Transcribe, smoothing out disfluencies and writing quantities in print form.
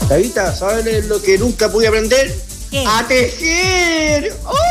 Davita, ¿sabes lo que nunca pude aprender? ¿Qué? ¡A tejer! ¡Oh!